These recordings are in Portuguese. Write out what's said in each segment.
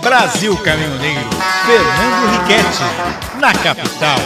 Brasil Caminhoneiro, Fernando Riquetti, na capital.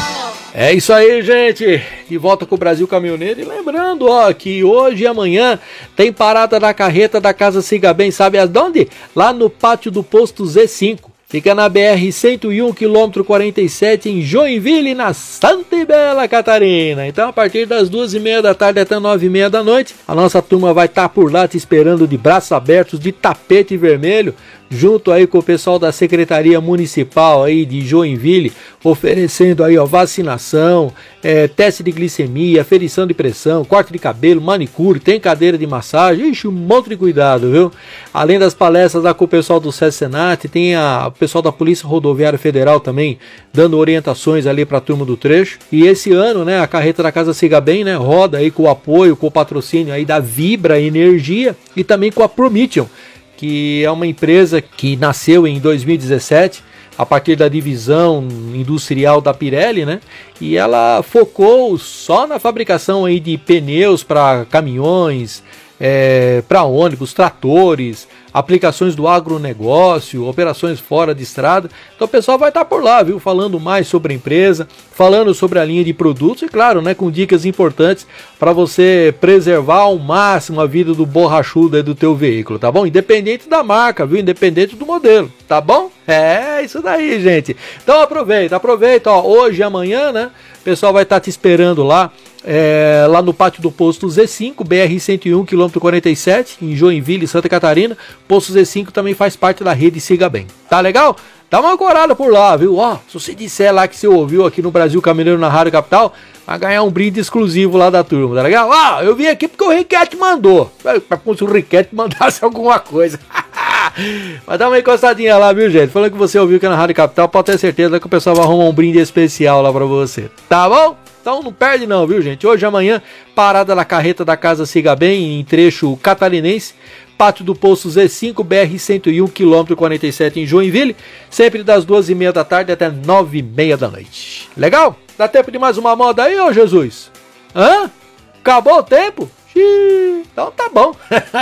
É isso aí, gente, de volta com o Brasil Caminhoneiro. E lembrando, que hoje e amanhã tem parada da carreta da Casa Siga Bem, sabe aonde? Lá no pátio do posto Z5. Fica na BR-101, quilômetro 47, em Joinville, na Santa e Bela Catarina. Então, a partir das 2h30 da tarde até 9h30 da noite, a nossa turma vai estar por lá te esperando de braços abertos, de tapete vermelho, junto aí com o pessoal da Secretaria Municipal aí de Joinville, oferecendo aí, vacinação, teste de glicemia, aferição de pressão, corte de cabelo, manicure, tem cadeira de massagem, ixi, um monte de cuidado, viu? Além das palestras lá com o pessoal do SESCENAT, tem o pessoal da Polícia Rodoviária Federal também, dando orientações ali para a turma do trecho. E esse ano, né, a carreta da Casa Siga Bem, né, roda aí com o apoio, com o patrocínio aí da Vibra Energia e também com a Prometeon, que é uma empresa que nasceu em 2017, a partir da divisão industrial da Pirelli, né? E ela focou só na fabricação aí de pneus para caminhões, para ônibus, tratores, aplicações do agronegócio, operações fora de estrada. Então o pessoal vai estar por lá, viu? Falando mais sobre a empresa, falando sobre a linha de produtos e, claro, né, com dicas importantes para você preservar ao máximo a vida do borrachudo aí do teu veículo, tá bom? Independente da marca, viu? Independente do modelo, tá bom? É isso daí, gente. Então aproveita, hoje e amanhã, né? O pessoal vai estar te esperando lá, lá no pátio do posto Z5, BR-101, quilômetro 47, em Joinville, Santa Catarina. Posto Z5 também faz parte da rede Siga Bem. Tá legal? Dá uma corada por lá, viu? Se você disser lá que você ouviu aqui no Brasil Caminhoneiro na Rádio Capital, vai ganhar um brinde exclusivo lá da turma, tá legal? Eu vim aqui porque o Riquetti mandou. Como se o Riquetti mandasse alguma coisa. Mas dá uma encostadinha lá, viu, gente? Falando que você ouviu aqui na Rádio Capital, pode ter certeza que o pessoal vai arrumar um brinde especial lá pra você. Tá bom? Então não perde não, viu, gente? Hoje e amanhã, parada da carreta da Casa Siga Bem, em trecho catarinense, pátio do posto Z5, BR-101, quilômetro 47, em Joinville, sempre das 2h30 da tarde até 9h30 da noite. Legal? Dá tempo de mais uma moda aí, ô Jesus? Acabou o tempo? Então tá bom.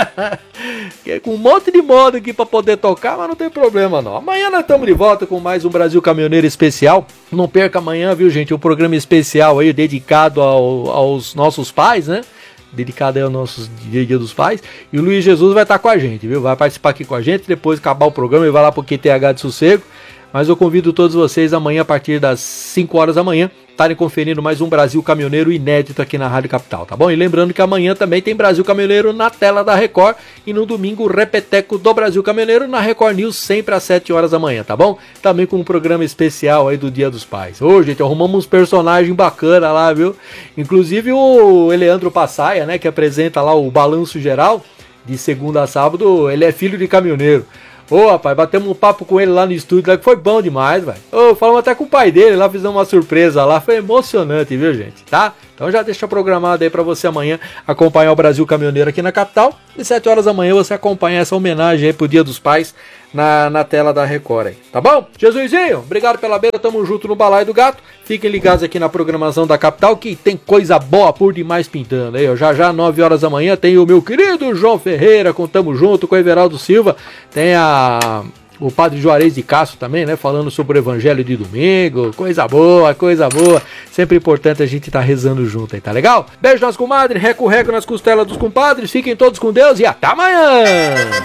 Com um monte de moda aqui pra poder tocar, mas não tem problema não. Amanhã nós estamos de volta com mais um Brasil Caminhoneiro especial. Não perca amanhã, viu, gente? Um programa especial aí dedicado aos nossos pais, né? Dedicado aí ao nosso Dia dos Pais. E o Luiz Jesus vai estar com a gente, viu? Vai participar aqui com a gente. Depois de acabar o programa, ele vai lá pro QTH de Sossego. Mas eu convido todos vocês amanhã, a partir das 5 horas da manhã, estarem conferindo mais um Brasil Caminhoneiro inédito aqui na Rádio Capital, tá bom? E lembrando que amanhã também tem Brasil Caminhoneiro na tela da Record e no domingo o repeteco do Brasil Caminhoneiro na Record News, sempre às 7 horas da manhã, tá bom? Também com um programa especial aí do Dia dos Pais. Ô, gente, arrumamos uns personagens bacanas lá, viu? Inclusive o Eleandro Passaia, né, que apresenta lá o Balanço Geral, de segunda a sábado, ele é filho de caminhoneiro. Rapaz, batemos um papo com ele lá no estúdio, lá, que foi bom demais, velho. Falamos até com o pai dele, lá fizemos uma surpresa lá, foi emocionante, viu, gente? Tá? Então já deixa programado aí pra você amanhã acompanhar o Brasil Caminhoneiro aqui na capital. E 7 horas da manhã você acompanha essa homenagem aí pro Dia dos Pais na tela da Record aí, tá bom? Jesusinho, obrigado pela beira, tamo junto no Balaio do Gato. Fiquem ligados aqui na programação da capital que tem coisa boa por demais pintando aí, ó. Já 9 horas da manhã tem o meu querido João Ferreira com Tamo Junto, com o Everaldo Silva, tem o Padre Juarez de Castro também, né, falando sobre o Evangelho de domingo, coisa boa, sempre importante a gente estar rezando junto aí, tá legal? Beijo nas comadres, reco nas costelas dos compadres, fiquem todos com Deus e até amanhã!